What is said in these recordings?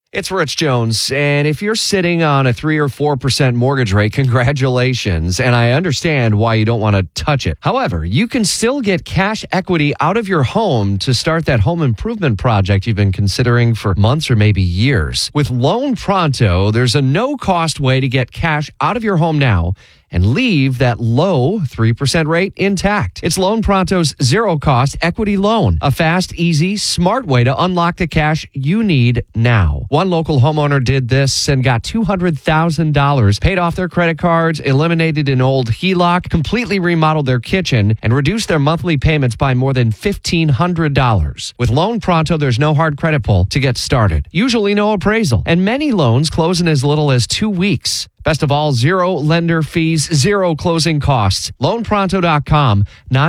It's Rich Jones, and if you're sitting on a 3 or 4% mortgage rate, congratulations, and I understand why you don't want to touch it. However, you can still get cash equity out of your home to start that home improvement project you've been considering for months or maybe years. With Loan Pronto, there's a no-cost way to get cash out of your home now and leave that low 3% rate intact. It's Loan Pronto's zero-cost equity loan, a fast, easy, smart way to unlock the cash you need now. One local homeowner did this and got $200,000, paid off their credit cards, eliminated an old HELOC, completely remodeled their kitchen, and reduced their monthly payments by more than $1,500. With Loan Pronto, there's no hard credit pull to get started. Usually no appraisal, and many loans close in as little as 2 weeks. Best of all, zero lender fees, zero closing costs. LoanPronto.com,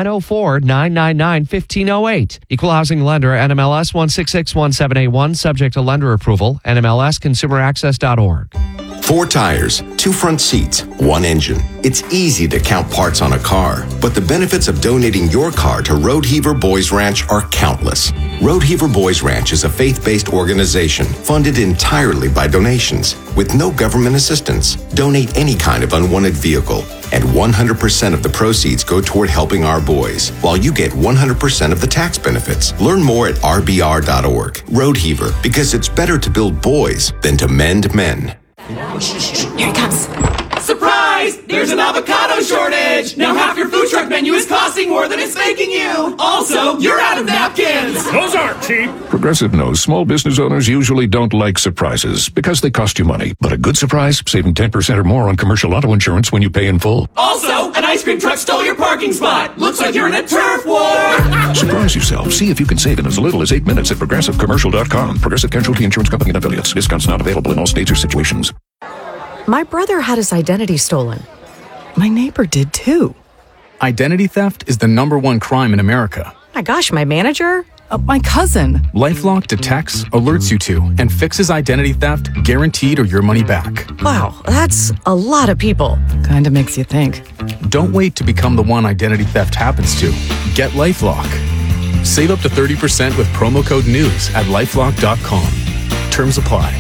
904-999-1508. Equal housing lender, NMLS 1661781, subject to lender approval, NMLSconsumeraccess.org. 4 tires, 2 front seats, 1 engine. It's easy to count parts on a car, but the benefits of donating your car to Road Heaver Boys Ranch are countless. Road Heaver Boys Ranch is a faith-based organization funded entirely by donations with no government assistance. Donate any kind of unwanted vehicle, and 100% of the proceeds go toward helping our boys, while you get 100% of the tax benefits. Learn more at rbr.org. Road Heaver, because it's better to build boys than to mend men. Here it comes. Surprise! There's an avocado shortage! Now half your food truck menu is costing more than it's making you! Also, you're out of napkins! Those aren't cheap! Progressive knows small business owners usually don't like surprises because they cost you money. But a good surprise, saving 10% or more on commercial auto insurance when you pay in full. Also, an ice cream truck stole your parking spot! Looks like you're in a turf war! Surprise yourself. See if you can save in as little as 8 minutes at ProgressiveCommercial.com. Progressive Casualty Insurance Company and Affiliates. Discounts not available in all states or situations. My brother had his identity stolen. My neighbor did too. Identity theft is the #1 crime in America. My gosh, my manager? My cousin. LifeLock detects, alerts you to, and fixes identity theft guaranteed or your money back. Wow, that's a lot of people. Kinda makes you think. Don't wait to become the one identity theft happens to. Get LifeLock. Save up to 30% with promo code NEWS at LifeLock.com. Terms apply.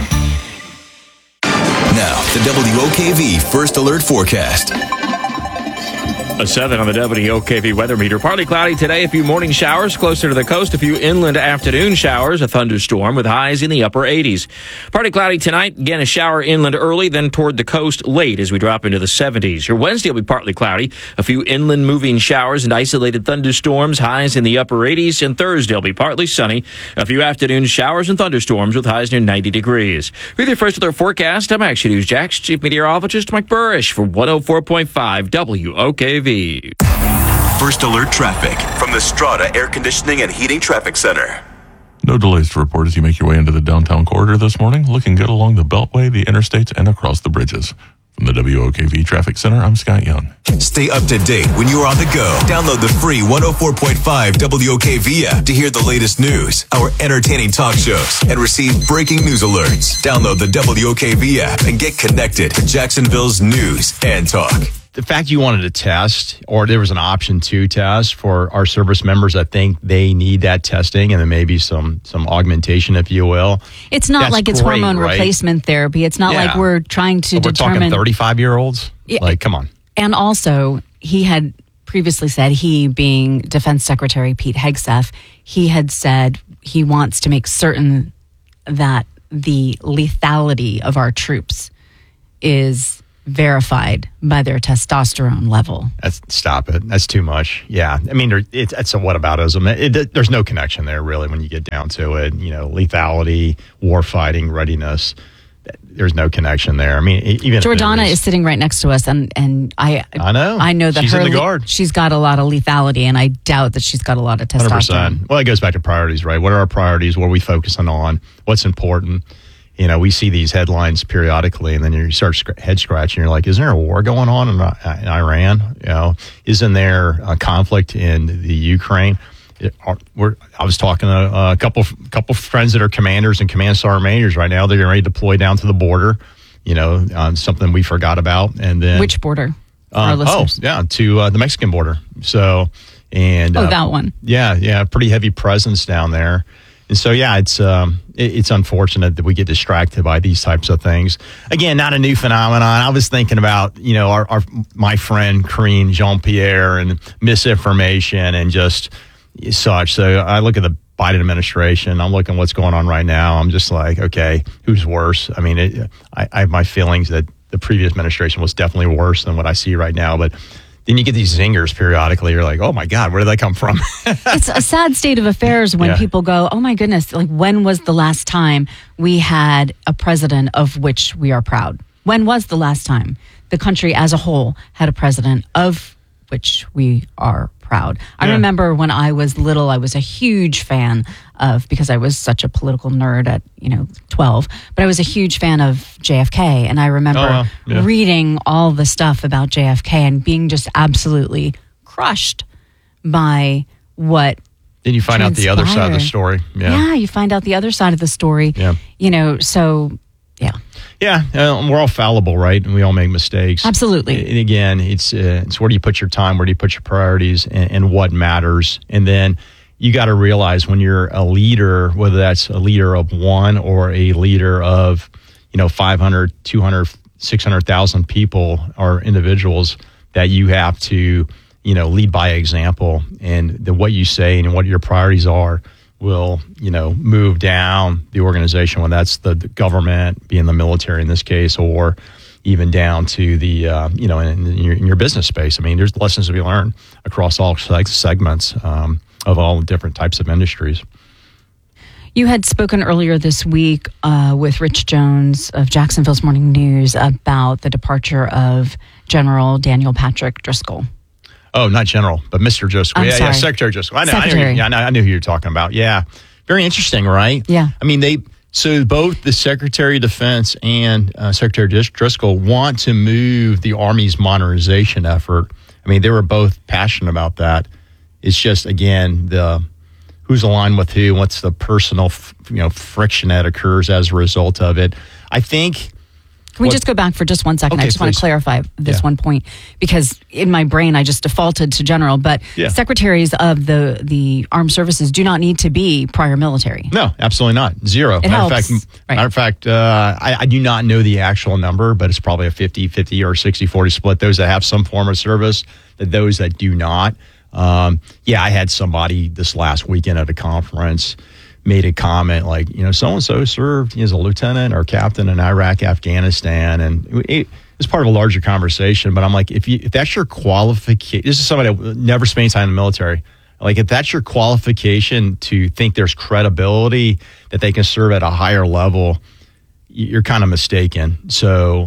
Now, the WOKV First Alert Forecast. A 7 on the WOKV weather meter. Partly cloudy today, a few morning showers closer to the coast, a few inland afternoon showers, a thunderstorm with highs in the upper 80s. Partly cloudy tonight, again a shower inland early, then toward the coast late as we drop into the 70s. Your Wednesday will be partly cloudy, a few inland moving showers and isolated thunderstorms, highs in the upper 80s, and Thursday will be partly sunny, a few afternoon showers and thunderstorms with highs near 90 degrees. With your First Alert forecast, I'm Action News Jax Chief Meteorologist Mike Burrish for 104.5 WOKV. First Alert traffic from the Strata Air Conditioning and Heating Traffic Center. No delays to report as you make your way into the downtown corridor this morning. Looking good along the Beltway, the interstates, and across the bridges. From the WOKV Traffic Center, I'm Scott Young. Stay up to date when you're on the go. Download the free 104.5 WOKV app to hear the latest news, our entertaining talk shows, and receive breaking news alerts. Download the WOKV app and get connected to Jacksonville's news and talk. The fact you wanted to test, or there was an option to test for our service members, I think they need that testing and then maybe some augmentation, if you will. It's not like it's great, hormone replacement therapy. It's not like we're trying to determine. We're talking 35-year-olds? Like, come on. And also, he had previously said, he being Defense Secretary Pete Hegseth, he had said he wants to make certain that the lethality of our troops is verified by their testosterone level. Stop it. That's too much. Yeah. I mean, it's a whataboutism. There's no connection there, really, when you get down to it. You know, lethality, warfighting, readiness. There's no connection there. I mean, even Jordana is sitting right next to us, and I know that she's in the guard. She's got a lot of lethality, and I doubt that she's got a lot of testosterone. 100%. Well, it goes back to priorities, right? What are our priorities? What are we focusing on? What's important? You know, we see these headlines periodically, and then you start head scratching. You're like, isn't there a war going on in Iran? You know, isn't there a conflict in the Ukraine? I was talking to a couple friends that are commanders and command sergeant majors right now. They're getting ready to deploy down to the border. You know, something we forgot about. And then which border? Our listeners. To the Mexican border. So, and that one. Yeah, pretty heavy presence down there. And so, yeah, it's unfortunate that we get distracted by these types of things. Again, not a new phenomenon. I was thinking about, my friend Karine Jean-Pierre and misinformation and just such. So I look at the Biden administration. I'm looking at what's going on right now. I'm just like, okay, who's worse? I mean, I have my feelings that the previous administration was definitely worse than what I see right now. But then you get these zingers periodically. You're like, oh my God, where did they come from? It's a sad state of affairs when people go, oh my goodness, like when was the last time we had a president of which we are proud? When was the last time the country as a whole had a president of which we are proud? I remember when I was little, I was a huge fan of, because I was such a political nerd at 12, but I was a huge fan of JFK, and I remember reading all the stuff about JFK and being just absolutely crushed by what. Then you find out the other side of the story. Yeah, you find out the other side of the story. Yeah. So yeah. Yeah, we're all fallible, right? And we all make mistakes. Absolutely. And again, it's where do you put your time, where do you put your priorities, and what matters. And then you got to realize when you're a leader, whether that's a leader of one or a leader of 500, 200, 600,000 people or individuals, that you have to lead by example, and what you say and what your priorities are will, move down the organization, when that's the government, being the military in this case, or even down to the, in your business space. I mean, there's lessons to be learned across all segments of all different types of industries. You had spoken earlier this week with Rich Jones of Jacksonville's Morning News about the departure of General Daniel Patrick Driscoll. Oh, not General, but Mr. Driscoll. Yeah, Secretary Driscoll. I knew who you were talking about. Yeah. Very interesting, right? Yeah. I mean, so both the Secretary of Defense and Secretary Driscoll want to move the Army's modernization effort. I mean, they were both passionate about that. It's just, again, who's aligned with who, what's the personal, friction that occurs as a result of it. I think. Can we just go back for just 1 second? Okay, I just want to clarify this one point, because in my brain I just defaulted to general, but secretaries of the armed services do not need to be prior military. No, absolutely not. Zero. Matter of fact, I do not know the actual number, but it's probably a 50-50 or 60-40 split. Those that have some form of service, those that do not. I had somebody this last weekend at a conference made a comment like, so-and-so served as a lieutenant or captain in Iraq, Afghanistan. And it's part of a larger conversation. But I'm like, if that's your qualification, this is somebody that never spent any time in the military. Like, if that's your qualification to think there's credibility that they can serve at a higher level, you're kind of mistaken. So,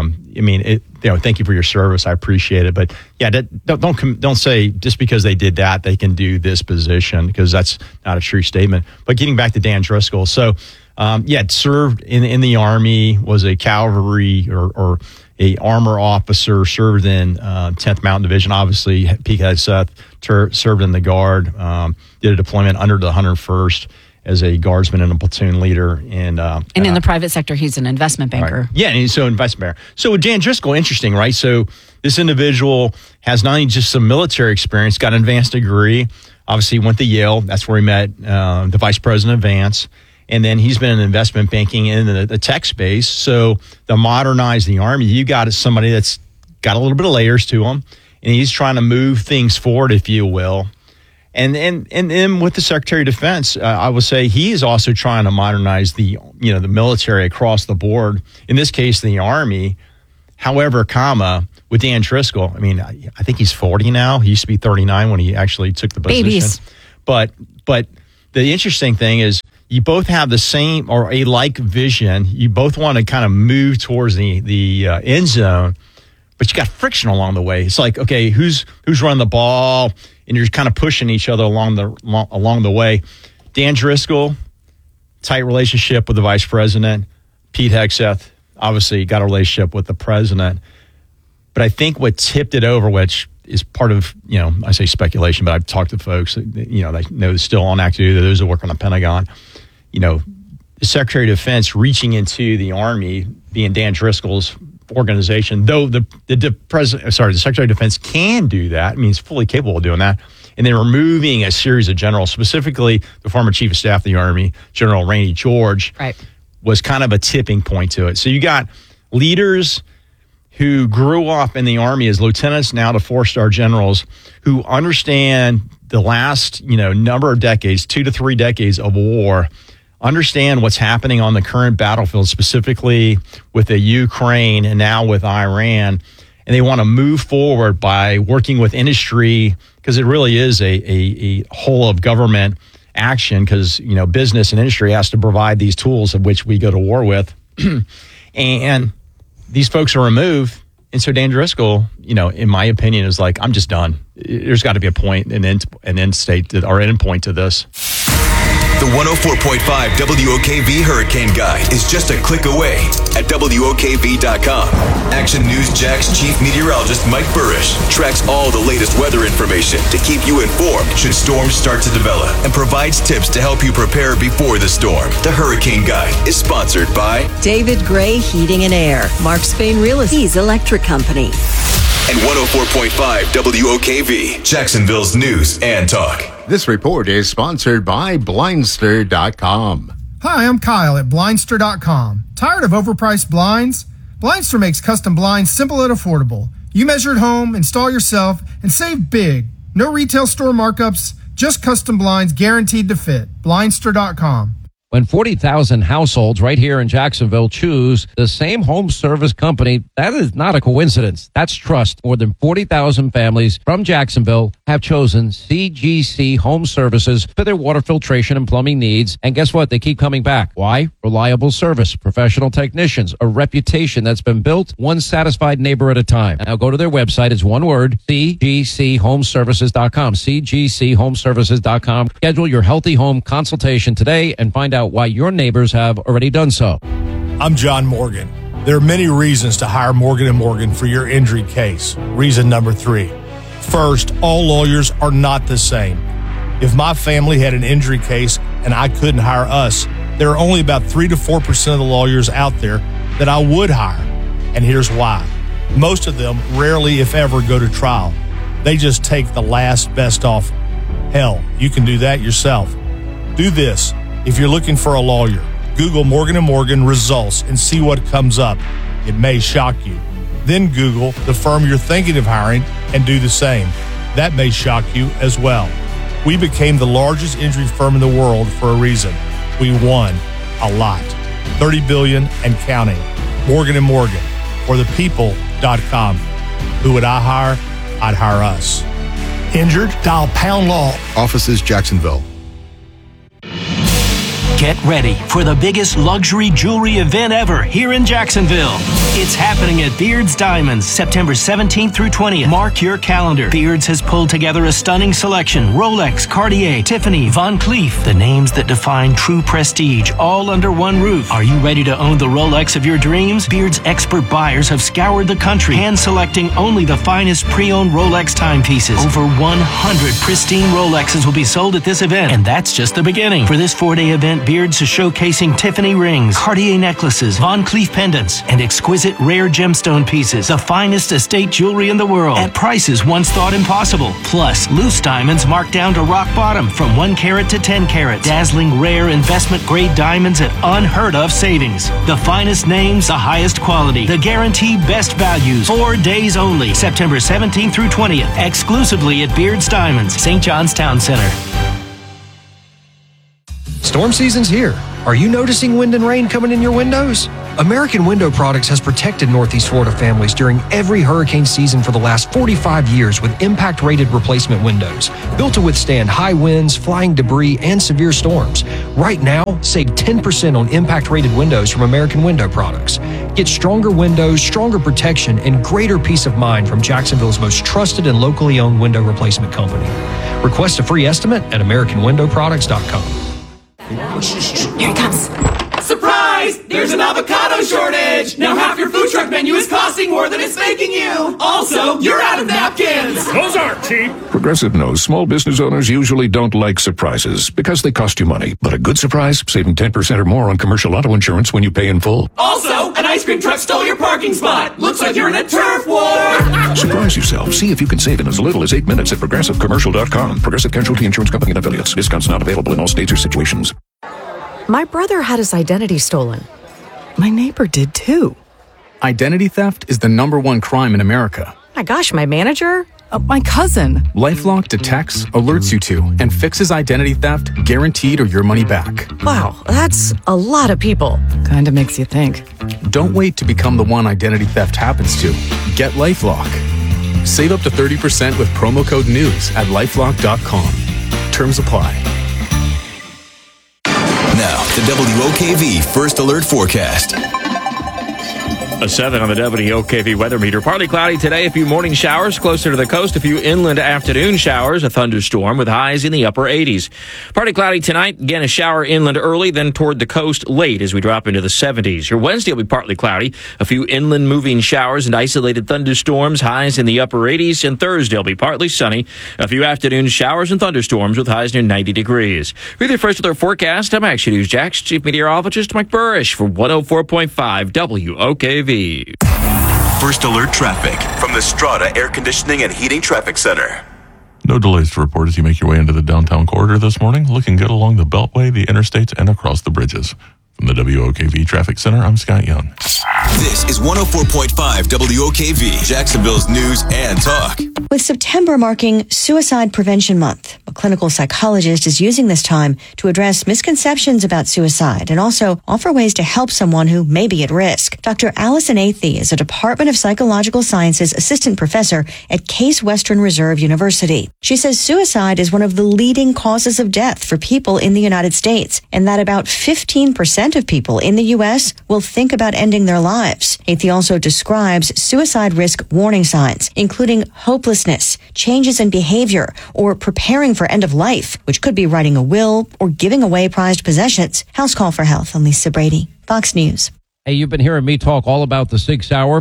thank you for your service. I appreciate it. But yeah, don't say just because they did that, they can do this position, because that's not a true statement. But getting back to Dan Driscoll. So, served in the Army, was a cavalry or a armor officer, served in 10th Mountain Division. Obviously, Pete Hegseth served in the Guard, did a deployment under the 101st. As a guardsman and a platoon leader. And in the private sector, he's an investment banker. Right. Yeah, and he's so investment banker. So with Dan Driscoll, interesting, right? So this individual has not only just some military experience, got an advanced degree, obviously went to Yale. That's where he met the Vice President Vance. And then he's been in investment banking in the tech space. So to modernize the Army, you got somebody that's got a little bit of layers to him, and he's trying to move things forward, if you will. And then with the Secretary of Defense, I would say he is also trying to modernize the military across the board. In this case, the Army. However, with Dan Driscoll, I mean, I think he's 40 now. He used to be 39 when he actually took the position. Babies. But the interesting thing is, you both have the same or a like vision. You both want to kind of move towards the end zone, but you got friction along the way. It's like, okay, who's running the ball? And you're kind of pushing each other along the way. Dan Driscoll, tight relationship with the vice president. Pete Hegseth, obviously got a relationship with the president. But I think what tipped it over, which is part of, I say speculation, but I've talked to folks, they know still on active duty, those who work on the Pentagon. The Secretary of Defense reaching into the Army, being Dan Driscoll's organization, though the Secretary of Defense can do that. I mean, he's fully capable of doing that. and then removing a series of generals, specifically the former Chief of Staff of the Army, General Rainey George, was kind of a tipping point to it. So you got leaders who grew up in the Army as lieutenants, now to 4-star generals, who understand the last, number of decades, 2 to 3 decades of war, understand what's happening on the current battlefield, specifically with the Ukraine and now with Iran. And they want to move forward by working with industry, because it really is a whole of government action, because, business and industry has to provide these tools of which we go to war with. And these folks are removed. And so Dan Driscoll, in my opinion, is like, I'm just done. There's got to be a point, an end state or an end point to this. The 104.5 WOKV Hurricane Guide is just a click away at WOKV.com. Action News Jack's chief meteorologist Mike Burrish tracks all the latest weather information to keep you informed should storms start to develop, and provides tips to help you prepare before the storm. The Hurricane Guide is sponsored by David Gray Heating and Air, Mark Spain Real Estate's Electric Company, and 104.5 WOKV, Jacksonville's news and talk. This report is sponsored by Blindster.com. Hi, I'm Kyle at Blindster.com. Tired of overpriced blinds? Blindster makes custom blinds simple and affordable. You measure at home, install yourself, and save big. No retail store markups, just custom blinds guaranteed to fit. Blindster.com. When 40,000 households right here in Jacksonville choose the same home service company, that is not a coincidence. That's trust. More than 40,000 families from Jacksonville have chosen CGC Home Services for their water filtration and plumbing needs. And guess what? They keep coming back. Why? Reliable service, professional technicians, a reputation that's been built one satisfied neighbor at a time. Now go to their website. It's one word, cgchomeservices.com, cgchomeservices.com. Schedule your healthy home consultation today and find out why your neighbors have already done so. I'm John Morgan. There are many reasons to hire Morgan & Morgan for your injury case. Reason number 3. First, all lawyers are not the same. If my family had an injury case and I couldn't hire us, there are only about 3 to 4% of the lawyers out there that I would hire. And here's why. Most of them rarely, if ever, go to trial. They just take the last best offer. Hell, you can do that yourself. Do this. If you're looking for a lawyer, Google Morgan & Morgan results and see what comes up. It may shock you. Then Google the firm you're thinking of hiring and do the same. That may shock you as well. We became the largest injury firm in the world for a reason. We won a lot. $30 billion and counting. Morgan & Morgan, or thepeople.com. Who would I hire? I'd hire us. Injured? Dial Pound Law. Offices Jacksonville. Get ready for the biggest luxury jewelry event ever here in Jacksonville. It's happening at Beard's Diamonds, September 17th through 20th. Mark your calendar. Beard's has pulled together a stunning selection. Rolex, Cartier, Tiffany, Van Cleef. The names that define true prestige, all under one roof. Are you ready to own the Rolex of your dreams? Beard's expert buyers have scoured the country, hand-selecting only the finest pre-owned Rolex timepieces. Over 100 pristine Rolexes will be sold at this event, and that's just the beginning. For this 4-day event, Beard's is showcasing Tiffany rings, Cartier necklaces, Van Cleef pendants, and exquisite rare gemstone pieces, the finest estate jewelry in the world, at prices once thought impossible. Plus, loose diamonds marked down to rock bottom from 1 carat to 10 carat. Dazzling rare investment-grade diamonds at unheard-of savings. The finest names, the highest quality, the guaranteed best values. 4 days only, September 17th through 20th, exclusively at Beard's Diamonds, St. John's Town Center. Storm season's here. Are you noticing wind and rain coming in your windows? American Window Products has protected Northeast Florida families during every hurricane season for the last 45 years with impact-rated replacement windows, built to withstand high winds, flying debris, and severe storms. Right now, save 10% on impact-rated windows from American Window Products. Get stronger windows, stronger protection, and greater peace of mind from Jacksonville's most trusted and locally owned window replacement company. Request a free estimate at AmericanWindowProducts.com. Here he comes. Surprise! There's an avocado shortage! Now half your food truck menu is costing more than it's making you! Also, you're out of napkins! Those aren't cheap. Progressive knows small business owners usually don't like surprises because they cost you money. But a good surprise, saving 10% or more on commercial auto insurance when you pay in full. Also, an ice cream truck stole your parking spot! Looks like you're in a turf war! Surprise yourself. See if you can save in as little as 8 minutes at progressivecommercial.com. Progressive Casualty Insurance Company and affiliates. Discounts not available in all states or situations. My brother had his identity stolen. My neighbor did too. Identity theft is the #1 crime in America. My gosh, my manager? My cousin. LifeLock detects, alerts you to, and fixes identity theft guaranteed or your money back. Wow, that's a lot of people. Kind of makes you think. Don't wait to become the one identity theft happens to. Get LifeLock. Save up to 30% with promo code NEWS at lifelock.com. Terms apply. Now, the WOKV First Alert Forecast. A 7 on the WOKV weather meter. Partly cloudy today, a few morning showers closer to the coast, a few inland afternoon showers, a thunderstorm with highs in the upper 80s. Partly cloudy tonight, again a shower inland early, then toward the coast late as we drop into the 70s. Your Wednesday will be partly cloudy, a few inland moving showers and isolated thunderstorms, highs in the upper 80s, and Thursday will be partly sunny, a few afternoon showers and thunderstorms with highs near 90 degrees. With your First Alert Forecast, I'm Action News Jax Chief Meteorologist Mike Burrish for 104.5 WOKV. First Alert Traffic from the Strata Air Conditioning and Heating Traffic Center. No delays to report as you make your way into the downtown corridor this morning. Looking good along the Beltway, the interstates, and across the bridges. From the WOKV Traffic Center, I'm Scott Young. This is 104.5 WOKV, Jacksonville's news and talk. With September marking Suicide Prevention Month, a clinical psychologist is using this time to address misconceptions about suicide and also offer ways to help someone who may be at risk. Dr. Allison Athey is a Department of Psychological Sciences assistant professor at Case Western Reserve University. She says suicide is one of the leading causes of death for people in the United States, and that about 15% of people in the U.S. will think about ending their lives. Athey also describes suicide risk warning signs, including hopelessness, changes in behavior, or preparing for end of life, which could be writing a will or giving away prized possessions. House Call for Health. I'm Lisa Brady, Fox News. Hey, you've been hearing me talk all about the Sig Sauer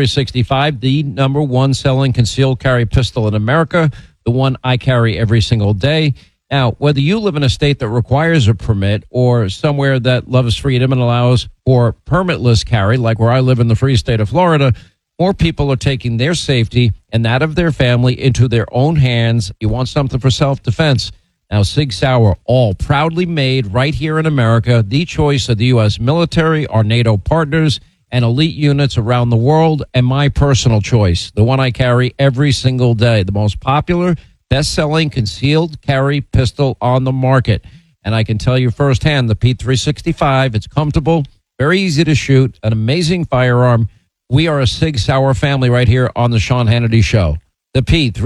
P365, the #1 selling concealed carry pistol in America, the one I carry every single day. Now, whether you live in a state that requires a permit or somewhere that loves freedom and allows for permitless carry, like where I live in the free state of Florida, more people are taking their safety and that of their family into their own hands. You want something for self-defense. Now, Sig Sauer, all proudly made right here in America, the choice of the U.S. military, our NATO partners, and elite units around the world, and my personal choice, the one I carry every single day, the most popular, best-selling concealed carry pistol on the market. And I can tell you firsthand, the P365, it's comfortable, very easy to shoot, an amazing firearm. We are a Sig Sauer family right here on the Sean Hannity Show. The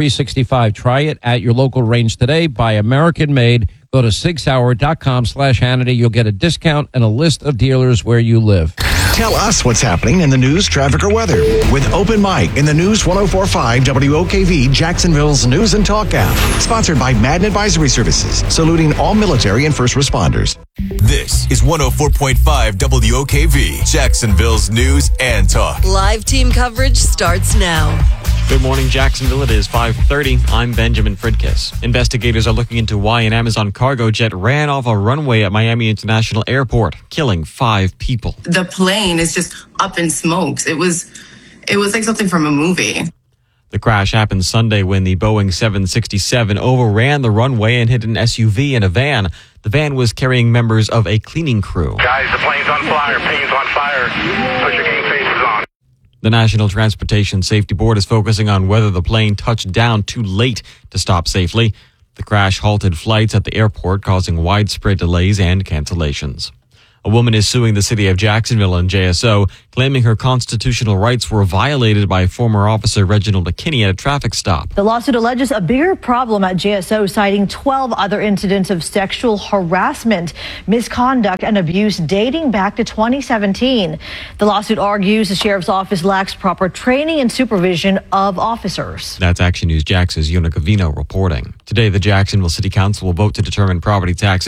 P365, try it at your local range today. Buy American-made. Go to sigsauer.com/Hannity. You'll get a discount and a list of dealers where you live. Tell us what's happening in the news, traffic, or weather with Open Mic in the News 104.5 WOKV, Jacksonville's news and talk app. Sponsored by Madden Advisory Services, saluting all military and first responders. This is 104.5 WOKV, Jacksonville's news and talk. Live team coverage starts now. Good morning, Jacksonville. It is 5:30. I'm Benjamin Fridkiss. Investigators are looking into why an Amazon cargo jet ran off a runway at Miami International Airport, killing 5 people. The plane is just up in smokes. It was like something from a movie. The crash happened Sunday when the Boeing 767 overran the runway and hit an SUV and a van. The van was carrying members of a cleaning crew. Guys, the plane's on fire. Plane's on fire. Put your game faces on. The National Transportation Safety Board is focusing on whether the plane touched down too late to stop safely. The crash halted flights at the airport, causing widespread delays and cancellations. A woman is suing the city of Jacksonville and JSO, claiming her constitutional rights were violated by former officer Reginald McKinney at a traffic stop. The lawsuit alleges a bigger problem at JSO, citing 12 other incidents of sexual harassment, misconduct, and abuse dating back to 2017. The lawsuit argues the sheriff's office lacks proper training and supervision of officers. That's Action News Jax's Yuna Gavino reporting. Today, the Jacksonville City Council will vote to determine property taxes.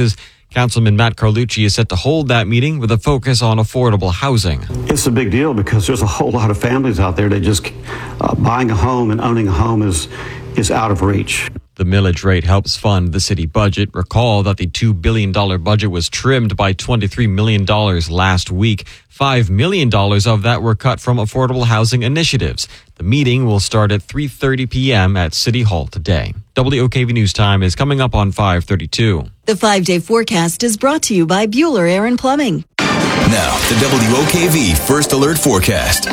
Councilman Matt Carlucci is set to hold that meeting with a focus on affordable housing. It's a big deal because there's a whole lot of families out there that just buying a home and owning a home is out of reach. The millage rate helps fund the city budget. Recall that the $2 billion budget was trimmed by $23 million last week. $5 million of that were cut from affordable housing initiatives. The meeting will start at 3:30 p.m. at City Hall today. WOKV News Time is coming up on 5:32. The 5-day forecast is brought to you by Bueller Air and Plumbing. Now, the WOKV First Alert Forecast.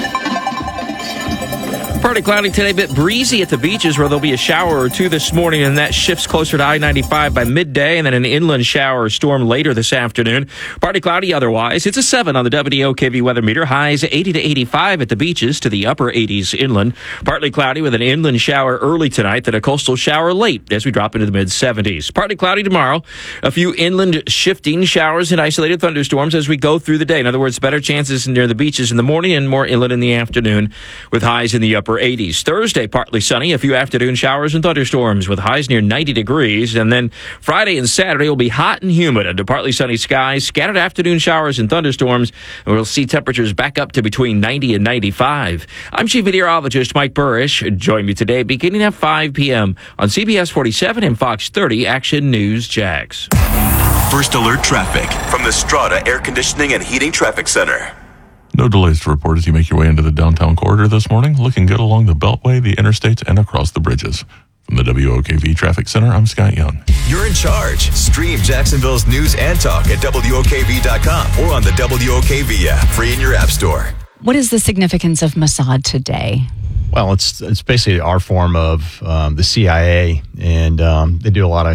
Partly cloudy today, a bit breezy at the beaches where there'll be a shower or two this morning, and that shifts closer to I-95 by midday, and then an inland shower or storm later this afternoon. Partly cloudy otherwise. It's a 7 on the WOKV weather meter. Highs 80 to 85 at the beaches, to the upper 80s inland. Partly cloudy with an inland shower early tonight, then a coastal shower late as we drop into the mid-70s. Partly cloudy tomorrow. A few inland shifting showers and isolated thunderstorms as we go through the day. In other words, better chances near the beaches in the morning and more inland in the afternoon, with highs in the upper 80s. Thursday, partly sunny, a few afternoon showers and thunderstorms with highs near 90 degrees. And then Friday and Saturday will be hot and humid under partly sunny skies, scattered afternoon showers and thunderstorms, and we'll see temperatures back up to between 90 and 95. I'm Chief Meteorologist Mike Burrish. Join me today beginning at 5 p.m. on CBS 47 and Fox 30 Action News Jax. First Alert Traffic from the Strata Air Conditioning and Heating Traffic Center. No delays to report as you make your way into the downtown corridor this morning. Looking good along the Beltway, the interstates, and across the bridges. From the WOKV Traffic Center, I'm Scott Young. You're in charge. Stream Jacksonville's news and talk at WOKV.com or on the WOKV app, free in your app store. What is the significance of Mossad today? Well, it's basically our form of the CIA, and they do a lot of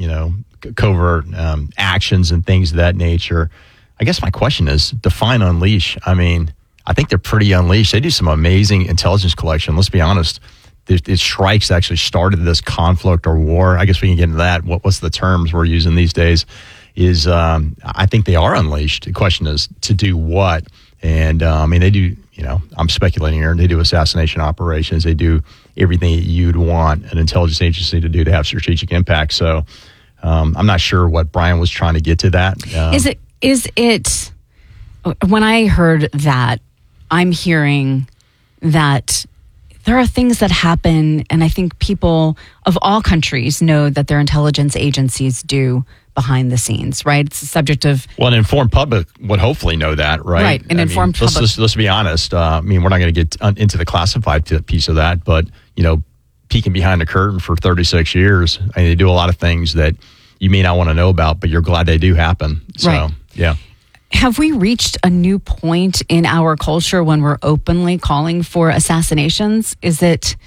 covert actions and things of that nature. I guess my question is, define unleash. I mean, I think they're pretty unleashed. They do some amazing intelligence collection. Let's be honest. It's strikes that actually started this conflict or war. I guess we can get into that. What's the terms we're using these days? Is I think they are unleashed. The question is to do what? And they do, I'm speculating here. They do assassination operations. They do everything that you'd want an intelligence agency to do to have strategic impact. So I'm not sure what Brian was trying to get to that. Is it, when I heard that, I'm hearing that there are things that happen, and I think people of all countries know that their intelligence agencies do behind the scenes, right? It's a subject of... Well, an informed public would hopefully know that, right? Right, informed public. Let's be honest. We're not going to get into the classified piece of that, but, peeking behind the curtain for 36 years, they do a lot of things that you may not want to know about, but you're glad they do happen. So, right. Yeah. Have we reached a new point in our culture when we're openly calling for assassinations? Is it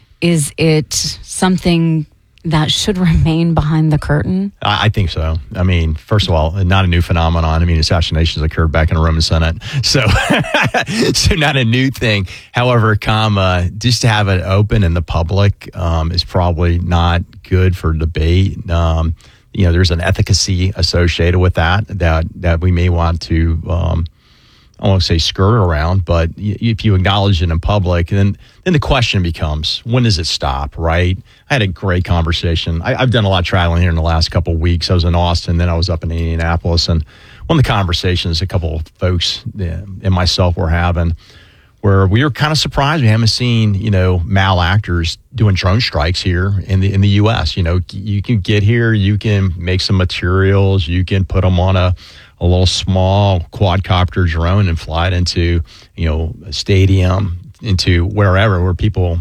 something that should remain behind the curtain? I think so. I mean, first of all, not a new phenomenon. I mean, assassinations occurred back in the Roman Senate. So, so not a new thing. However, just to have it open in the public is probably not good for debate. There's an efficacy associated with that we may want to, I won't say skirt around, but if you acknowledge it in public, then the question becomes, when does it stop, right? I had a great conversation. I've done a lot of traveling here in the last couple of weeks. I was in Austin, then I was up in Indianapolis, and one of the conversations a couple of folks and myself were having, where we were kind of surprised we haven't seen, malactors doing drone strikes here in the U.S. You can get here, you can make some materials, you can put them on a little small quadcopter drone and fly it into, a stadium, into wherever where people,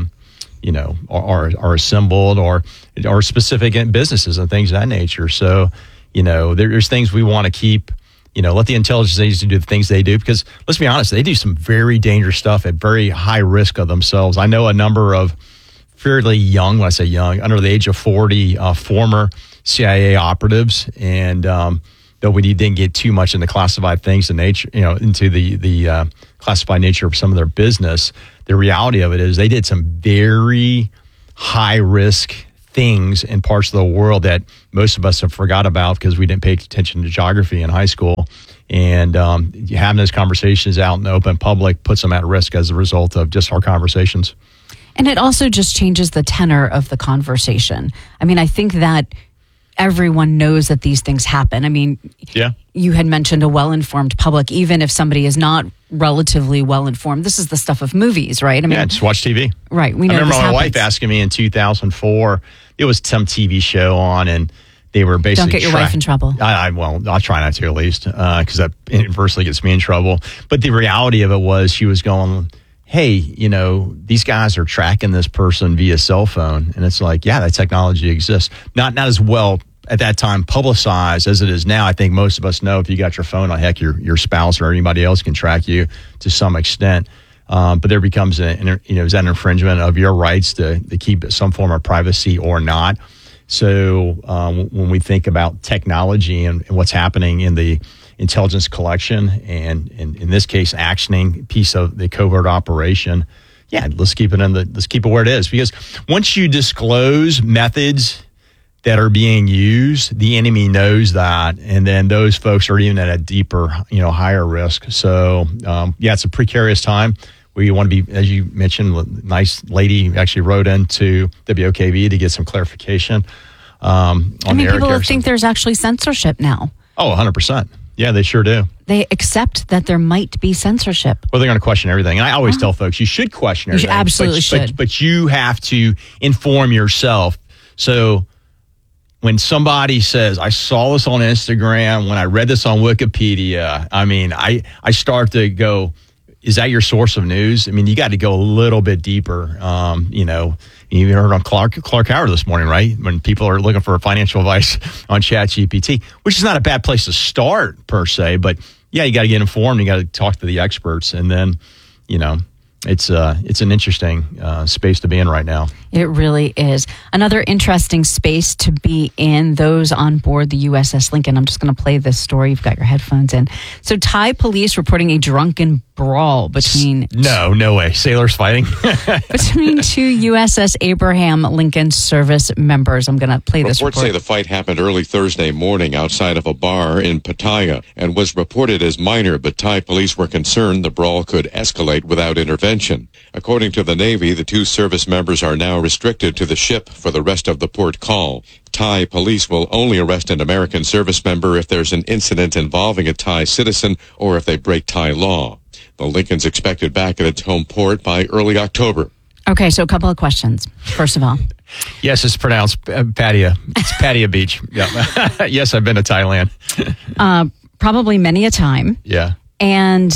are assembled or specific businesses and things of that nature. So, there's things we want to keep. Let the intelligence agency do the things they do, because let's be honest, they do some very dangerous stuff at very high risk of themselves. I know a number of fairly young, when I say young, under the age of 40, former CIA operatives, and though we didn't get too much into classified things in nature, into the classified nature of some of their business, the reality of it is they did some very high risk things in parts of the world that most of us have forgot about because we didn't pay attention to geography in high school. And having those conversations out in the open public puts them at risk as a result of just our conversations. And it also just changes the tenor of the conversation. I mean, I think that everyone knows that these things happen. I mean, Yeah. you had mentioned a well-informed public, even if somebody is not relatively well-informed. This is the stuff of movies, right? I mean, Yeah, just watch TV. right. We know I remember this my happens. wife asking me in 2004, it was some TV show on, and they were basically... Don't get your wife in trouble. Well, I'll try not to at least, because that inversely gets me in trouble. But the reality of it was she was going, hey, you know, these guys are tracking this person via cell phone. And it's like, yeah, that technology exists. Not as well at that time publicized as it is now. I think most of us know if you got your phone on, heck, your spouse or anybody else can track you to some extent. But there becomes is that an infringement of your rights to keep some form of privacy or not? So when we think about technology and what's happening in the intelligence collection and in this case, actioning piece of the covert operation, yeah, let's keep it where it is. Because once you disclose methods that are being used, the enemy knows that, and then those folks are even at a deeper, higher risk. So it's a precarious time. We want to be, as you mentioned, a nice lady actually wrote into WOKV to get some clarification on People think there's actually censorship now. Oh, 100%. Yeah, they sure do. They accept that there might be censorship. Well, they're going to question everything. And I always tell folks, you should question everything. You absolutely should. But you have to inform yourself. So when somebody says, I saw this on Instagram, when I read this on Wikipedia, I mean, I start to go, is that your source of news? I mean, you got to go a little bit deeper. You heard on Clark Howard this morning, right? When people are looking for financial advice on ChatGPT, which is not a bad place to start per se, but yeah, you got to get informed. You got to talk to the experts, and then, it's an interesting space to be in right now. It really is. Another interesting space to be in, those on board the USS Lincoln. I'm just going to play this story. You've got your headphones in. So Thai police reporting a drunken brawl between... No way. Sailors fighting? between two USS Abraham Lincoln service members. I'm going to play this report. Reports say the fight happened early Thursday morning outside of a bar in Pattaya and was reported as minor, but Thai police were concerned the brawl could escalate without intervention. According to the Navy, the two service members are now restricted to the ship for the rest of the port call. Thai police will only arrest an American service member if there's an incident involving a Thai citizen or if they break Thai law. The Lincoln's expected back at its home port by early October. Okay, so a couple of questions. First of all. Yes, it's pronounced Pattaya. It's Pattaya Beach. Yeah. Yes, I've been to Thailand. Probably many a time. Yeah. And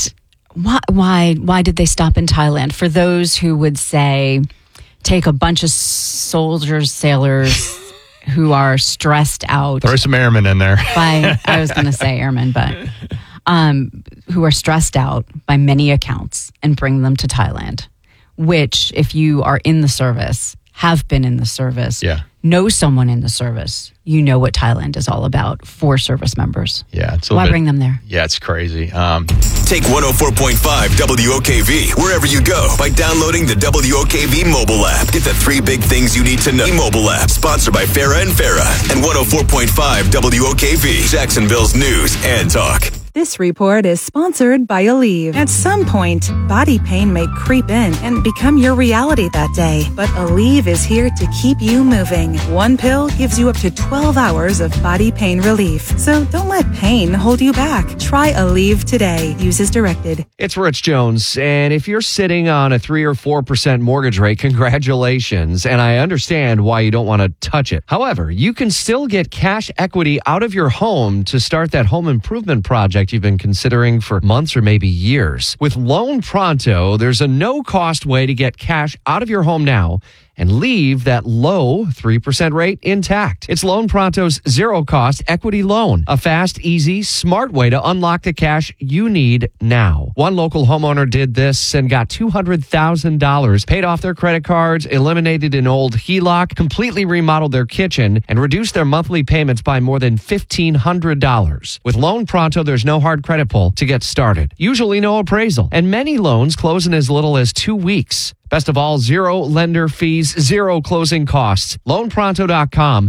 why did they stop in Thailand? For those who would say, take a bunch of soldiers, sailors who are stressed out. Throw some airmen in there. I was going to say airmen, but who are stressed out by many accounts, and bring them to Thailand, which if you are in the service, have been in the service, know someone in the service, you know what Thailand is all about for service members. Yeah. Why bring them there? Yeah, it's crazy. Take 104.5 WOKV wherever you go by downloading the WOKV mobile app. Get the 3 big things you need to know. Mobile app, sponsored by Farah and Farah, and 104.5 WOKV, Jacksonville's news and talk. This report is sponsored by Aleve. At some point, body pain may creep in and become your reality that day. But Aleve is here to keep you moving. One pill gives you up to 12 hours of body pain relief. So don't let pain hold you back. Try Aleve today. Use as directed. It's Rich Jones, and if you're sitting on a 3 or 4% mortgage rate, congratulations. And I understand why you don't want to touch it. However, you can still get cash equity out of your home to start that home improvement project you've been considering for months or maybe years. With Loan Pronto, there's a no-cost way to get cash out of your home now and leave that low 3% rate intact. It's Loan Pronto's zero-cost equity loan, a fast, easy, smart way to unlock the cash you need now. One local homeowner did this and got $200,000, paid off their credit cards, eliminated an old HELOC, completely remodeled their kitchen, and reduced their monthly payments by more than $1,500. With Loan Pronto, there's no hard credit pull to get started. Usually no appraisal, and many loans close in as little as 2 weeks. Best of all, zero lender fees, zero closing costs. LoanPronto.com,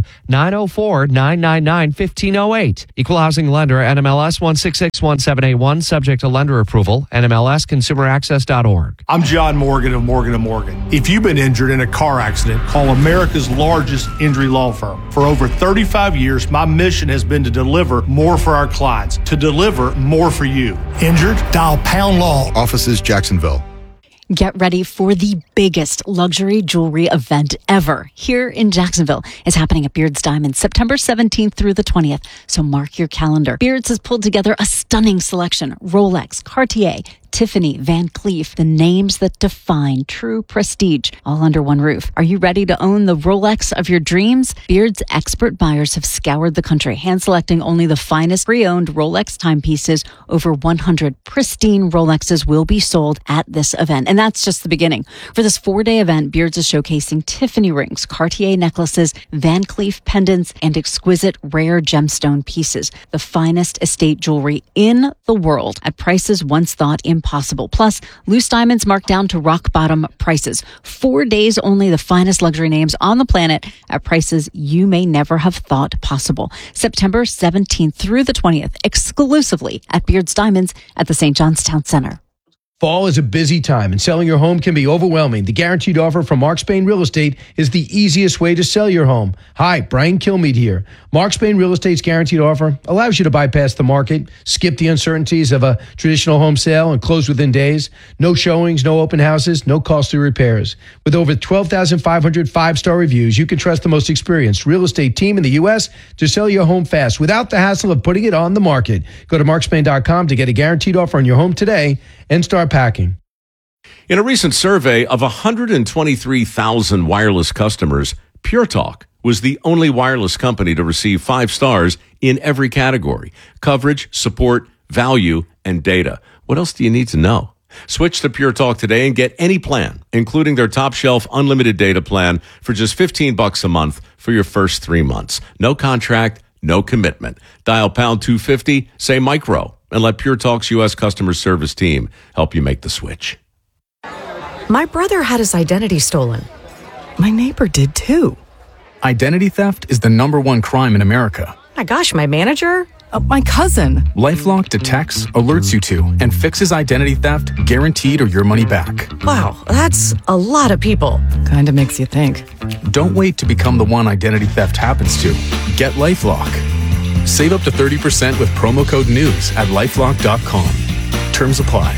904-999-1508. Equal housing lender, NMLS 1661781, subject to lender approval, NMLS ConsumerAccess.org. I'm John Morgan of Morgan & Morgan. If you've been injured in a car accident, call America's largest injury law firm. For over 35 years, my mission has been to deliver more for our clients, to deliver more for you. Injured? Dial Pound Law. Offices Jacksonville. Get ready for the biggest luxury jewelry event ever here in Jacksonville. It's happening at Beards Diamonds, September 17th through the 20th. So mark your calendar. Beards has pulled together a stunning selection. Rolex, Cartier, Tiffany, Van Cleef, the names that define true prestige, all under one roof. Are you ready to own the Rolex of your dreams? Beard's expert buyers have scoured the country, hand-selecting only the finest pre-owned Rolex timepieces. Over 100 pristine Rolexes will be sold at this event, and that's just the beginning. For this 4-day event, Beards is showcasing Tiffany rings, Cartier necklaces, Van Cleef pendants, and exquisite rare gemstone pieces, the finest estate jewelry in the world at prices once thought impossible. Plus, loose diamonds marked down to rock bottom prices. 4 days only, the finest luxury names on the planet at prices you may never have thought possible. September 17th through the 20th, exclusively at Beards Diamonds at the St. John's Town Center. Fall is a busy time and selling your home can be overwhelming. The guaranteed offer from Mark Spain Real Estate is the easiest way to sell your home. Hi, Brian Kilmeade here. Mark Spain Real Estate's guaranteed offer allows you to bypass the market, skip the uncertainties of a traditional home sale and close within days. No showings, no open houses, no costly repairs. With over 12,500 five-star reviews, you can trust the most experienced real estate team in the U.S. to sell your home fast without the hassle of putting it on the market. Go to markspain.com to get a guaranteed offer on your home today and start packing. In a recent survey of 123,000 wireless customers, Pure Talk was the only wireless company to receive 5 stars in every category: coverage, support, value, and data. What else do you need to know? Switch to Pure Talk today and get any plan, including their top shelf unlimited data plan for just $15 a month for your first 3 months. No contract, no commitment. Dial pound 250, say micro, and let Pure Talk's U.S. customer service team help you make the switch. My brother had his identity stolen. My neighbor did too. Identity theft is the #1 crime in America. My gosh, my manager? My cousin. LifeLock detects, alerts you to, and fixes identity theft, guaranteed or your money back. Wow, that's a lot of people. Kinda makes you think. Don't wait to become the one identity theft happens to. Get LifeLock. Save up to 30% with promo code NEWS at LifeLock.com. Terms apply.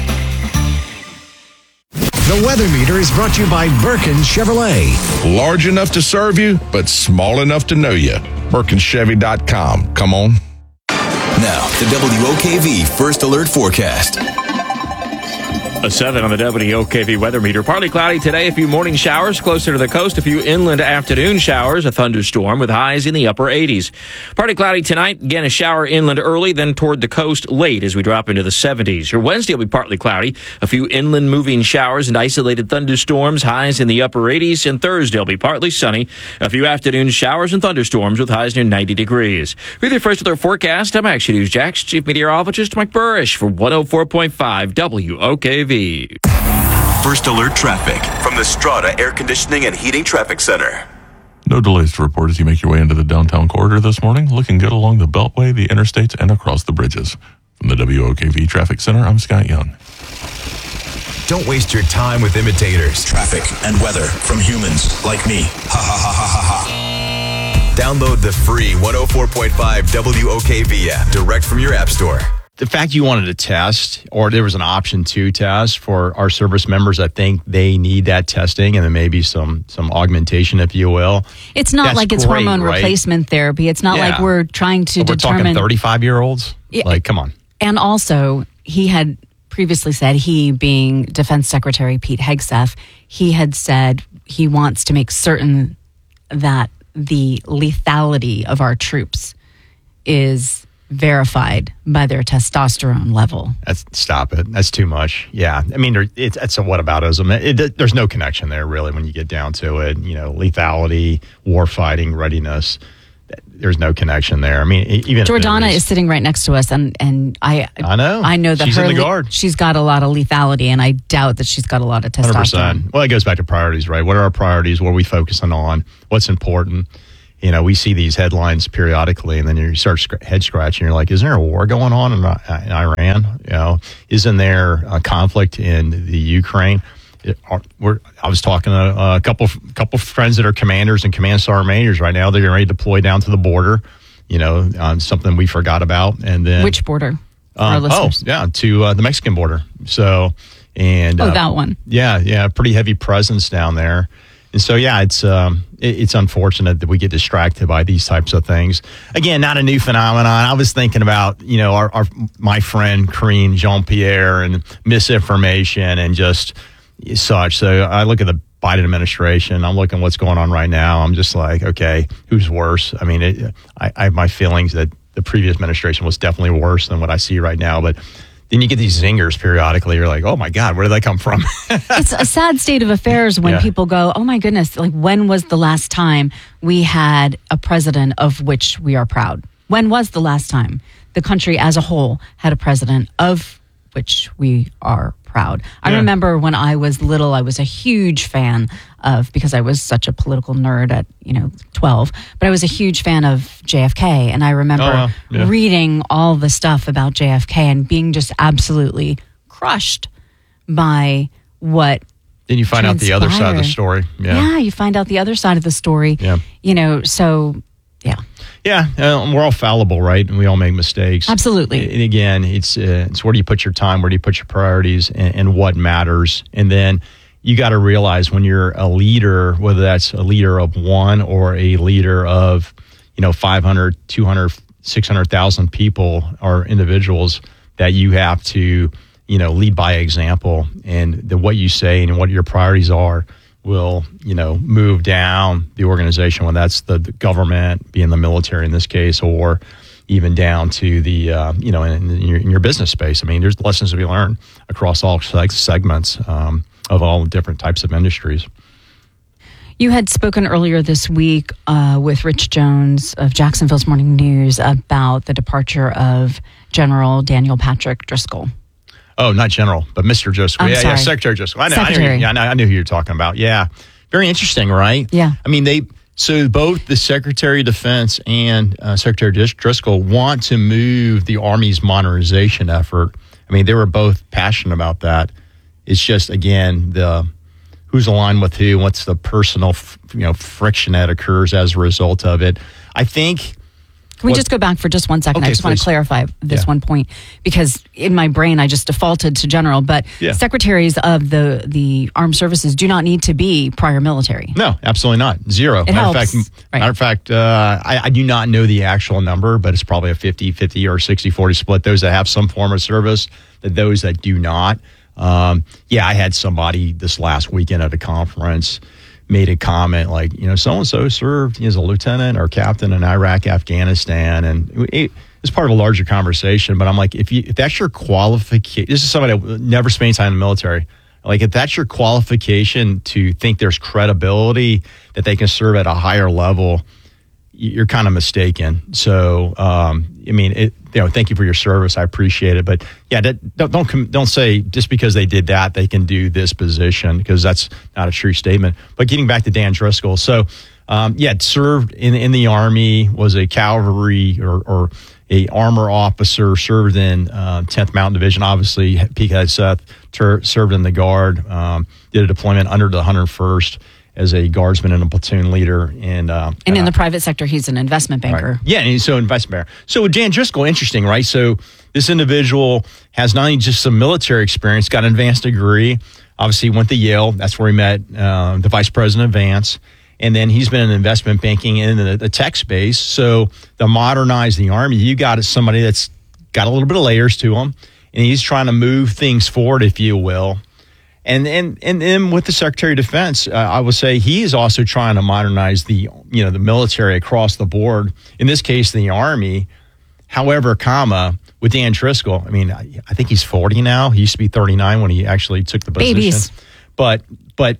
The Weather Meter is brought to you by Birkin Chevrolet. Large enough to serve you, but small enough to know you. BirkinChevy.com. Come on. Now, the WOKV First Alert Forecast. A 7 on the WOKV weather meter. Partly cloudy today, a few morning showers closer to the coast, a few inland afternoon showers, a thunderstorm with highs in the upper 80s. Partly cloudy tonight, again a shower inland early, then toward the coast late as we drop into the 70s. Your Wednesday will be partly cloudy, a few inland moving showers and isolated thunderstorms, highs in the upper 80s, and Thursday will be partly sunny, a few afternoon showers and thunderstorms with highs near 90 degrees. With your First Alert forecast, I'm Action News Jax Chief Meteorologist Mike Burrish for 104.5 WOKV. First Alert traffic from the Strata Air Conditioning and Heating Traffic Center. No delays to report as you make your way into the downtown corridor this morning. Looking good along the Beltway, the interstates, and across the bridges. From the WOKV Traffic Center, I'm Scott Young. Don't waste your time with imitators. Traffic and weather from humans like me. Ha ha ha ha ha ha. Download the free 104.5 WOKV app direct from your app store. The fact you wanted to test, or there was an option to test for our service members, I think they need that testing and then maybe some augmentation, if you will. It's not like it's great, hormone right? replacement therapy. It's not like we're trying to determine. We're talking 35-year-olds? Yeah. Like, come on. And also, he had previously said, he being Defense Secretary Pete Hegseth, he had said he wants to make certain that the lethality of our troops is verified by their testosterone level. Stop it. That's too much. Yeah. I mean, it's a whataboutism. There's no connection there, really, when you get down to it. You know, lethality, war fighting, readiness. there's no connection there. I mean, even if Jordana is sitting right next to us, and I know. I know that She's in the guard. She's got a lot of lethality, and I doubt that she's got a lot of testosterone. 100%. Well, it goes back to priorities, right? What are our priorities? What are we focusing on? What's important? You know, we see these headlines periodically, and then you start head scratching. You're like, isn't there a war going on in Iran? You know, isn't there a conflict in the Ukraine? I was talking to a couple friends that are commanders and command sergeant majors right now. They're getting ready to deploy down to the border. You know, on something we forgot about. And then which border? For our listeners? To the Mexican border. So that one. Yeah, pretty heavy presence down there. And so it's unfortunate that we get distracted by these types of things. Again, not a new phenomenon. I was thinking about my friend Karine Jean-Pierre and misinformation and just such. So I look at the Biden administration. I'm looking at what's going on right now. I'm just like, okay, who's worse? I mean, I have my feelings that the previous administration was definitely worse than what I see right now. But then you get these zingers periodically. You're like, oh my God, where did they come from? It's a sad state of affairs when people go, oh my goodness, like when was the last time we had a president of which we are proud? When was the last time the country as a whole had a president of which we are proud? I remember when I was little, I was a huge fan of, because I was such a political nerd at 12, but I was a huge fan of JFK, and I remember reading all the stuff about JFK and being just absolutely crushed by what. Then you find out the other side of the story. Yeah, you find out the other side of the story. Yeah, we're all fallible, right? And we all make mistakes. Absolutely. And again, it's where do you put your time? Where do you put your priorities? And what matters? And then you got to realize when you're a leader, whether that's a leader of one or a leader of 500, 200, 600,000 people or individuals, that you have to lead by example, and what you say and what your priorities are will move down the organization, when that's the government, being the military in this case, or even down to the in your business space. I mean, there's lessons to be learned across all segments of all different types of industries. You had spoken earlier this week with Rich Jones of Jacksonville's Morning News about the departure of General Daniel Patrick Driscoll. Oh, not General, but Mr. Driscoll. Yeah, Secretary Driscoll. I knew who you were talking about. Yeah. Very interesting, right? Yeah. I mean, so both the Secretary of Defense and Secretary Driscoll want to move the Army's modernization effort. I mean, they were both passionate about that. It's just, again, who's aligned with who, what's the personal friction that occurs as a result of it. I think... Can we just go back for just 1 second? Okay, I just want to clarify this one point, because in my brain I just defaulted to general, but secretaries of the armed services do not need to be prior military. No, absolutely not. Zero. Matter of fact, I do not know the actual number, but it's probably a 50-50 or 60-40 split. Those that have some form of service, those that do not. I had somebody this last weekend at a conference made a comment like, so-and-so served as a lieutenant or captain in Iraq, Afghanistan. And it's part of a larger conversation. But I'm like, if that's your qualification, this is somebody that never spent any time in the military. Like, if that's your qualification to think there's credibility that they can serve at a higher level, you're kind of mistaken. So, thank you for your service. I appreciate it. But don't say just because they did that, they can do this position, because that's not a true statement. But getting back to Dan Driscoll. So, served in the Army, was a cavalry or a armor officer, served in 10th Mountain Division. Obviously, Peak Head Seth served in the Guard, did a deployment under the 101st. As a guardsman and a platoon leader. And in the private sector, he's an investment banker. Right. Yeah, and he's so investment banker. So with Dan Driscoll, interesting, right? So this individual has not only just some military experience, got an advanced degree, obviously went to Yale. That's where he met the Vice President Vance. And then he's been in investment banking in the tech space. So to modernize the Army, you got somebody that's got a little bit of layers to him, and he's trying to move things forward, if you will. And then with the Secretary of Defense, I would say he is also trying to modernize the military across the board. In this case, the Army. However, with Dan Driscoll, I mean, I think he's 40 now. He used to be 39 when he actually took the position. Babies. But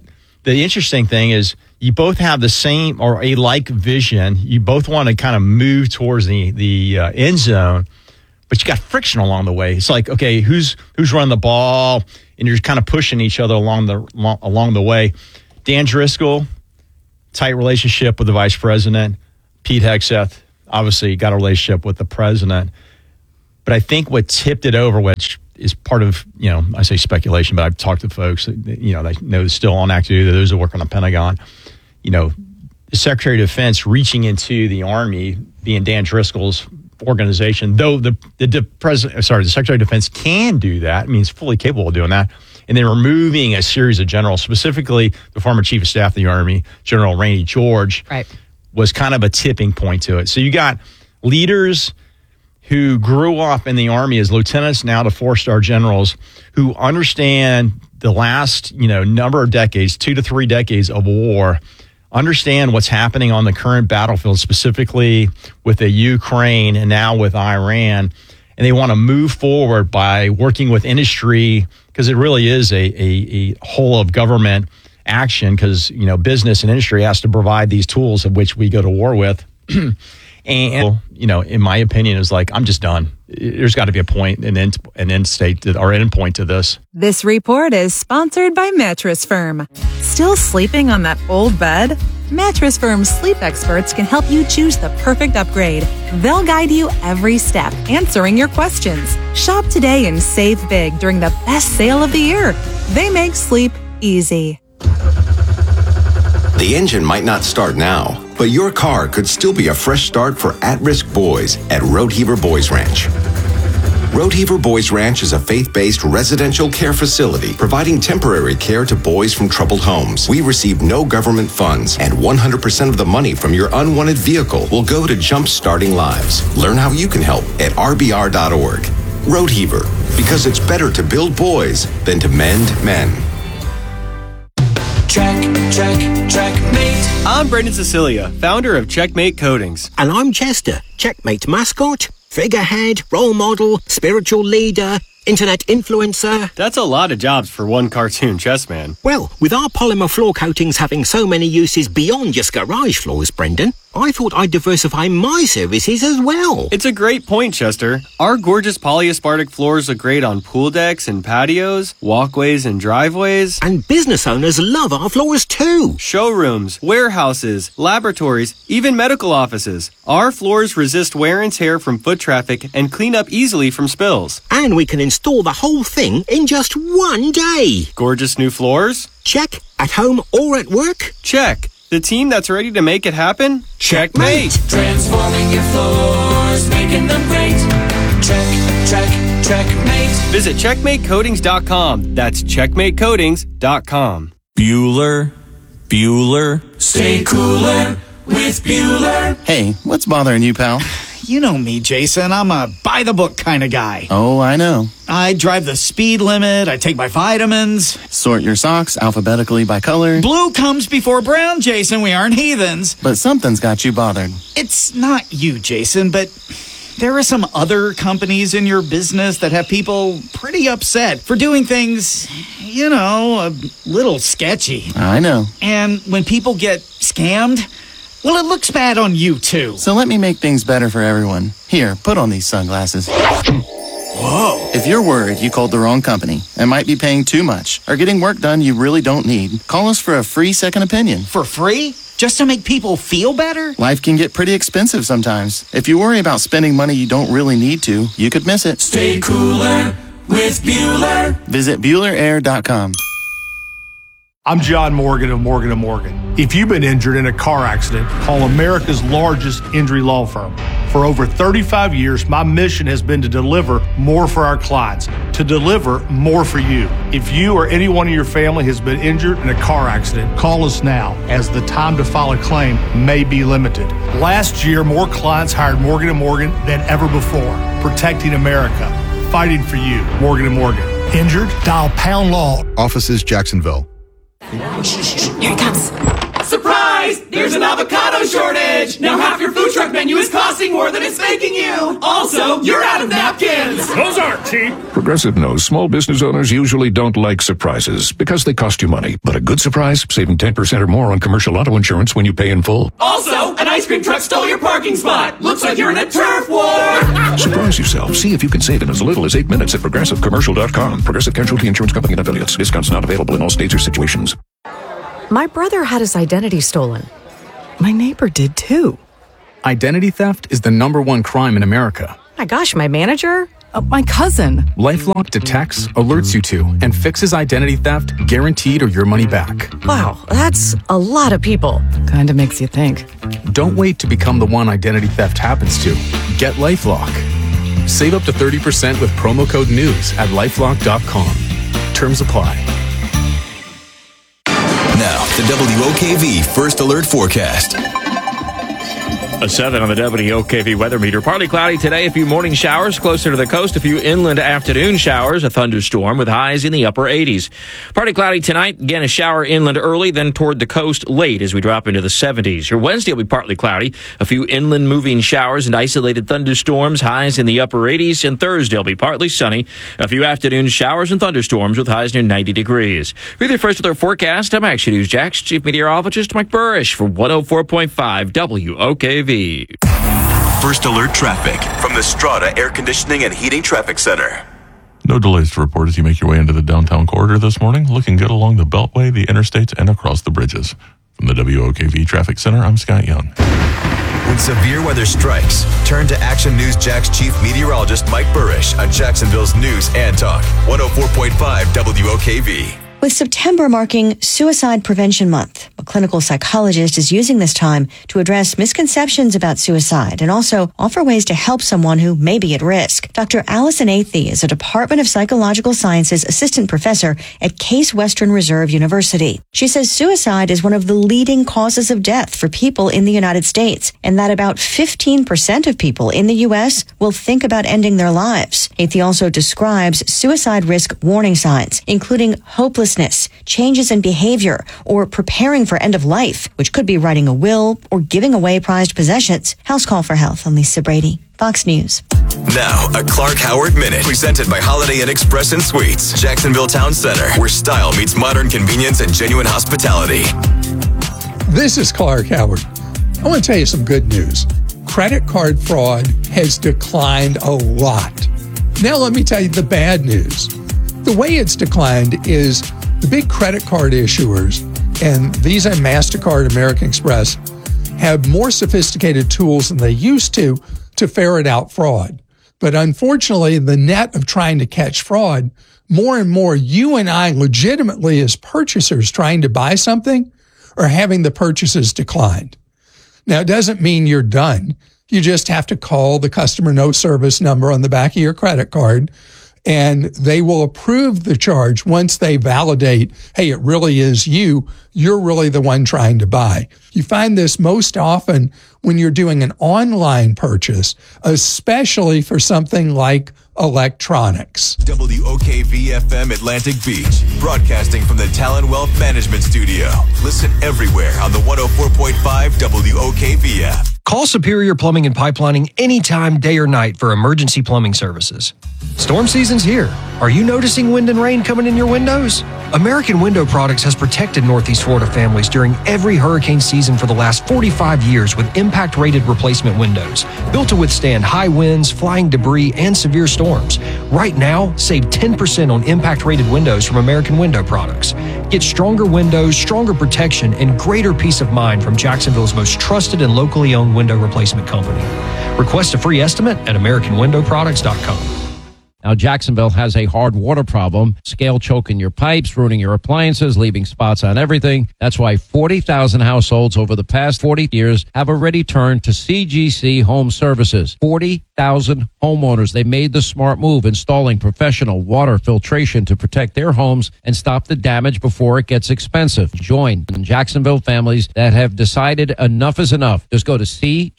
the interesting thing is you both have the same or a like vision. You both want to kind of move towards the end zone, but you got friction along the way. It's like, okay, who's running the ball, and you're kind of pushing each other along the way. Dan Driscoll, tight relationship with the vice president. Pete Hegseth, obviously got a relationship with the president. But I think what tipped it over, which is part of, I say speculation, but I've talked to folks, they know still on active duty, those who work on the Pentagon, the Secretary of Defense reaching into the Army, being Dan Driscoll's organization, though the Secretary of Defense can do that. I mean, he's fully capable of doing that. And then removing a series of generals, specifically the former Chief of Staff of the Army, General Rainey George, was kind of a tipping point to it. So you got leaders who grew up in the Army as lieutenants, now to 4-star generals, who understand the last, number of decades, 2 to 3 decades of war, understand what's happening on the current battlefield, specifically with the Ukraine and now with Iran. And they want to move forward by working with industry, because it really is a whole of government action, because, business and industry has to provide these tools of which we go to war with. And, in my opinion, is like, I'm just done. There's got to be a point, an end point to this. This report is sponsored by Mattress Firm. Still sleeping on that old bed? Mattress Firm's sleep experts can help you choose the perfect upgrade. They'll guide you every step, answering your questions. Shop today and save big during the best sale of the year. They make sleep easy. The engine might not start now, but your car could still be a fresh start for at-risk boys at Roadheaver Boys Ranch. Roadheaver Boys Ranch is a faith-based residential care facility providing temporary care to boys from troubled homes. We receive no government funds, and 100% of the money from your unwanted vehicle will go to jump-starting lives. Learn how you can help at rbr.org. Roadheaver, because it's better to build boys than to mend men. Checkmate. I'm Brendan Cecilia, founder of Checkmate Coatings. And I'm Chester, Checkmate mascot, figurehead, role model, spiritual leader, internet influencer. That's a lot of jobs for one cartoon chess man. Well, with our polymer floor coatings having so many uses beyond just garage floors, Brendan, I thought I'd diversify my services as well. It's a great point, Chester. Our gorgeous polyaspartic floors look great on pool decks and patios, walkways and driveways. And business owners love our floors too. Showrooms, warehouses, laboratories, even medical offices. Our floors resist wear and tear from foot traffic and clean up easily from spills. And we can install the whole thing in just one day. Gorgeous new floors? Check. At home or at work? Check. The team that's ready to make it happen? Checkmate! Transforming your floors, making them great. Checkmate. Visit checkmatecoatings.com. That's checkmatecoatings.com. Bueller. Stay cooler with Bueller. Hey, what's bothering you, pal? You know me, Jason. I'm a by-the-book kind of guy. Oh, I know. I drive the speed limit. I take my vitamins. Sort your socks alphabetically by color. Blue comes before brown, Jason. We aren't heathens. But something's got you bothered. It's not you, Jason, but there are some other companies in your business that have people pretty upset for doing things, a little sketchy. I know. And when people get scammed, well, it looks bad on you, too. So let me make things better for everyone. Here, put on these sunglasses. Whoa. If you're worried you called the wrong company and might be paying too much or getting work done you really don't need, call us for a free second opinion. For free? Just to make people feel better? Life can get pretty expensive sometimes. If you worry about spending money you don't really need to, you could miss it. Stay cooler with Bueller. Visit BuellerAir.com. I'm John Morgan of Morgan & Morgan. If you've been injured in a car accident, call America's largest injury law firm. For over 35 years, my mission has been to deliver more for our clients, to deliver more for you. If you or anyone in your family has been injured in a car accident, call us now, as the time to file a claim may be limited. Last year, more clients hired Morgan & Morgan than ever before, protecting America, fighting for you. Morgan & Morgan. Injured? Dial #law. Offices Jacksonville. Here he comes. Surprise! Guys, there's an avocado shortage. Now half your food truck menu is costing more than it's making you. Also, you're out of napkins. Those aren't cheap. Progressive knows small business owners usually don't like surprises because they cost you money. But a good surprise, saving 10% or more on commercial auto insurance when you pay in full. Also, an ice cream truck stole your parking spot. Looks like you're in a turf war. Surprise yourself. See if you can save in as little as 8 minutes at progressivecommercial.com. Progressive Casualty Insurance Company and affiliates. Discounts not available in all states or situations. My brother had his identity stolen. My neighbor did too. Identity theft is the #1 crime in America. My gosh, my manager? My cousin. LifeLock detects, alerts you to, and fixes identity theft, guaranteed or your money back. Wow, that's a lot of people. Kind of makes you think. Don't wait to become the one identity theft happens to. Get LifeLock. Save up to 30% with promo code NEWS at LifeLock.com. Terms apply. Now, the WOKV First Alert Forecast. A 7 on the WOKV weather meter. Partly cloudy today. A few morning showers closer to the coast. A few inland afternoon showers. A thunderstorm with highs in the upper 80s. Partly cloudy tonight. Again, a shower inland early, then toward the coast late as we drop into the 70s. Your Wednesday will be partly cloudy. A few inland moving showers and isolated thunderstorms. Highs in the upper 80s. And Thursday will be partly sunny. A few afternoon showers and thunderstorms with highs near 90 degrees. With your First Alert forecast, I'm Action News Jax Chief Meteorologist Mike Burrish for 104.5 WOKV. First Alert traffic from the Strata Air Conditioning and Heating Traffic Center. No delays to report as you make your way into the downtown corridor this morning. Looking good along the Beltway, the interstates, and across the bridges. From the WOKV Traffic Center, I'm Scott Young. When severe weather strikes, turn to Action News Jax Chief Meteorologist Mike Burrish on Jacksonville's News and Talk, 104.5 WOKV. With September marking Suicide Prevention Month, a clinical psychologist is using this time to address misconceptions about suicide and also offer ways to help someone who may be at risk. Dr. Allison Athey is a Department of Psychological Sciences assistant professor at Case Western Reserve University. She says suicide is one of the leading causes of death for people in the United States, and that about 15% of people in the U.S. will think about ending their lives. Athey also describes suicide risk warning signs, including hopelessness, changes in behavior, or preparing for end of life, which could be writing a will or giving away prized possessions. House Call for Health. I'm Lisa Brady, Fox News. Now, a Clark Howard Minute, presented by Holiday Inn Express and Suites, Jacksonville Town Center, where style meets modern convenience and genuine hospitality. This is Clark Howard. I want to tell you some good news. Credit card fraud has declined a lot. Now let me tell you the bad news. The way it's declined is the big credit card issuers, and Visa, MasterCard, American Express, have more sophisticated tools than they used to ferret out fraud. But unfortunately, the net of trying to catch fraud, more and more you and I legitimately as purchasers trying to buy something are having the purchases declined. Now, it doesn't mean you're done. You just have to call the customer no service number on the back of your credit card, and they will approve the charge once they validate, hey, it really is you. You're really the one trying to buy. You find this most often when you're doing an online purchase, especially for something like electronics. WOKV-FM Atlantic Beach, broadcasting from the Talon Wealth Management Studio. Listen everywhere on the 104.5 WOKV app. Call Superior Plumbing and Pipelining anytime, day or night, for emergency plumbing services. Storm season's here. Are you noticing wind and rain coming in your windows? American Window Products has protected Northeast Florida families during every hurricane season for the last 45 years with impact-rated replacement windows, built to withstand high winds, flying debris, and severe storms. Right now, save 10% on impact-rated windows from American Window Products. Get stronger windows, stronger protection, and greater peace of mind from Jacksonville's most trusted and locally owned window replacement company. Request a free estimate at AmericanWindowProducts.com. Now, Jacksonville has a hard water problem, scale choking your pipes, ruining your appliances, leaving spots on everything. That's why 40,000 households over the past 40 years have already turned to CGC Home Services. 40,000 homeowners. They made the smart move, installing professional water filtration to protect their homes and stop the damage before it gets expensive. Join Jacksonville families that have decided enough is enough. Just go to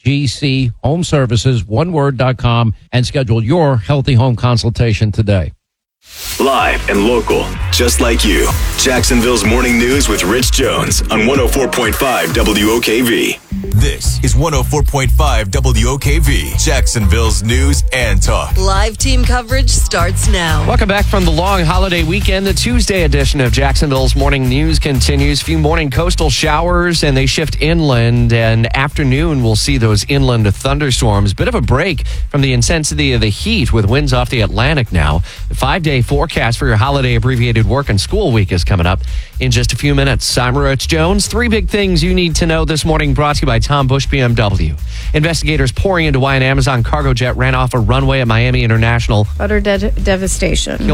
CGC Home Services, oneword.com, and schedule your healthy home consultation today. Live and local, just like you. Jacksonville's Morning News with Rich Jones on 104.5 WOKV. This is 104.5 WOKV, Jacksonville's news and talk. Live team coverage starts now. Welcome back from the long holiday weekend. The Tuesday edition of Jacksonville's Morning News continues. Few morning coastal showers, and they shift inland. And afternoon, we'll see those inland thunderstorms. Bit of a break from the intensity of the heat with winds off the Atlantic now. The 5-day forecast for your holiday abbreviated work and school week is coming up in just a few minutes. I'm Rich Jones. 3 big things you need to know this morning, brought to you by Tom Bush BMW. Investigators pouring into why an Amazon cargo jet ran off a runway at Miami International. Utter devastation.